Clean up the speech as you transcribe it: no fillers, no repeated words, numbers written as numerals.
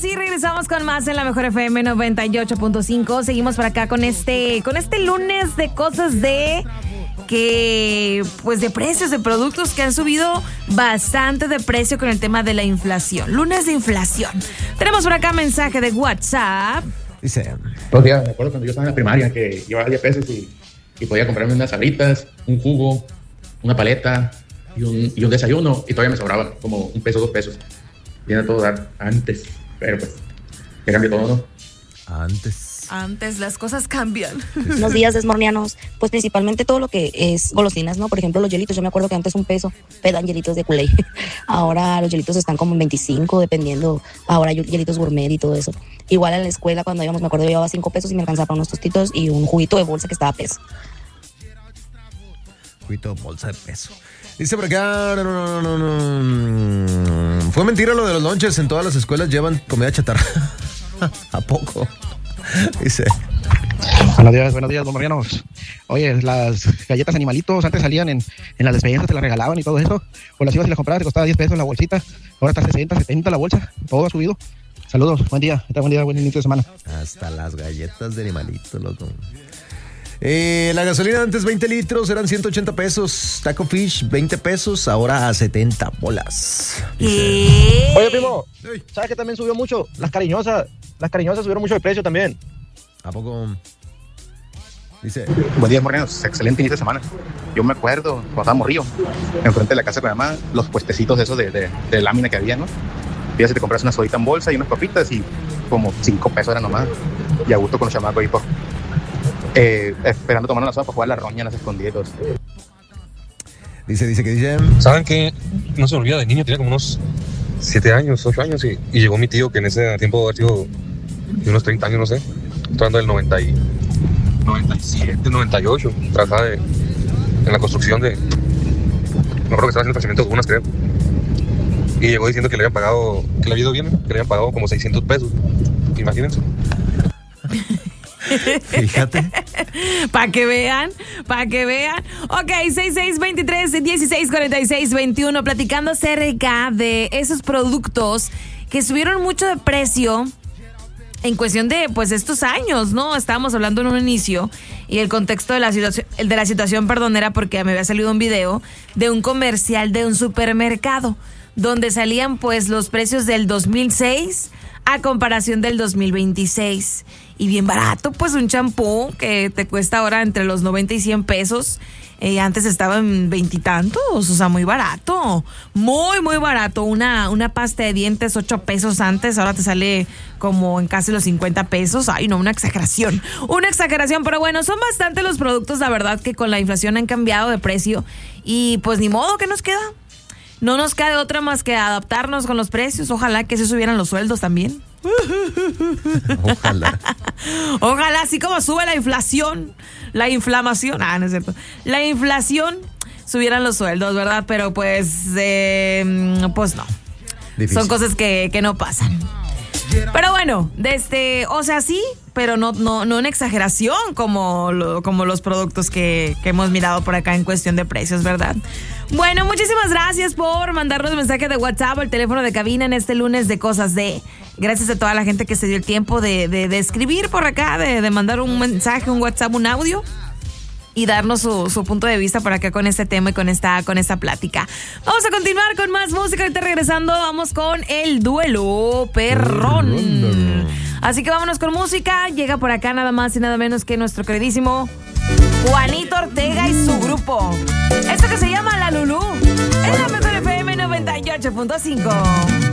sí, regresamos con más en la Mejor FM 98.5. Seguimos por acá con este lunes de cosas de precios de productos que han subido bastante de precio con el tema de la inflación. Lunes de inflación. Tenemos por acá mensaje de WhatsApp. Dice: Buenos días, me acuerdo cuando yo estaba en la primaria que llevaba 10 pesos y podía comprarme unas sabritas, un jugo, una paleta y un desayuno, y todavía me sobraba como $1, $2. Viene a todo dar antes, pero pues que cambie todo, ¿no? Antes las cosas cambian. Buenos días, desmornianos. Pues principalmente todo lo que es golosinas, ¿no? Por ejemplo, los hielitos. Yo me acuerdo que antes $1 pedan hielitos de Kool-Aid. Ahora los hielitos están como en 25, dependiendo. Ahora hay hielitos gourmet y todo eso. Igual en la escuela, cuando íbamos, me acuerdo, yo llevaba $5 y me alcanzaba para unos tostitos y un juguito de bolsa que estaba a peso. Juguito de bolsa de peso. Dice por acá, fue mentira lo de los lonches. En todas las escuelas llevan comida chatarra. ¿A poco? Dice: Buenos días, don Marianos. Oye, las galletas animalitos antes salían en las despensas, te las regalaban y todo eso. O las ibas y las comprabas, te costaba $10 la bolsita. Ahora está 60, 70 la bolsa. Todo ha subido. Saludos, buen día, buen inicio de semana. Hasta las galletas de animalito, loco. La gasolina antes 20 litros eran $180. Taco Fish 20 pesos, ahora a 70 bolas. Oye, primo, ¿sabes que también subió mucho? Las cariñosas subieron mucho de precio también. ¿A poco? Dice: Buen día, morrenos, excelente inicio de semana. Yo me acuerdo cuando estaba morrillo, enfrente de la casa de mi mamá, los puestecitos esos de lámina que había, ¿no? Y así te compras una sodita en bolsa y unas papitas y como $5 era nomás. Y a gusto con los chamacos ahí, esperando tomar una soda para jugar a la roña en las escondidas. Dice que dice. ¿Saben qué? No se me olvida, de niño tenía como unos 7 años, 8 años y llegó mi tío, que en ese tiempo había sido de unos 30 años, no sé. Estoy hablando del 97, 98. Trabajaba en la construcción de... No creo que estaba haciendo fraccionamientos de unas, creo. Y llegó diciendo que le habían pagado, que le había ido bien, que le habían pagado como $600. Imagínense. Fíjate. Para que vean. Ok, 6623-1646-21, platicando acerca de esos productos que subieron mucho de precio en cuestión de, estos años, ¿no? Estábamos hablando en un inicio y el contexto de la situación, era porque me había salido un video de un comercial de un supermercado donde salían, los precios del 2006 a comparación del 2026. Y bien barato, un champú que te cuesta ahora entre los 90 y 100 pesos. Antes estaba en 20 y tantos, o sea, muy barato. Muy, muy barato. Una pasta de dientes, $8 antes, ahora te sale como en casi los 50 pesos. Ay, no, una exageración. Pero bueno, son bastante los productos, la verdad, que con la inflación han cambiado de precio. Y ni modo, ¿qué nos queda? No nos queda otra más que adaptarnos con los precios. Ojalá que se subieran los sueldos también. Ojalá, así como sube la inflación, no es cierto. La inflación, subieran los sueldos, ¿verdad? Pero no. Difícil. Son cosas que no pasan. Pero bueno, sí, pero no en exageración como los productos que hemos mirado por acá en cuestión de precios, ¿verdad? Bueno, muchísimas gracias por mandarnos mensaje de WhatsApp o el teléfono de cabina en este lunes de Cosas de. Gracias a toda la gente que se dio el tiempo de escribir por acá, de mandar un mensaje, un WhatsApp, un audio y darnos su punto de vista por acá con este tema y con esta plática. Vamos a continuar con más música. Ahorita regresando, vamos con el duelo perrón. Así que vámonos con música. Llega por acá nada más y nada menos que nuestro queridísimo Juanito Ortega y su grupo. Esto que se llama La Lulú. Es la Mejor FM 98.5.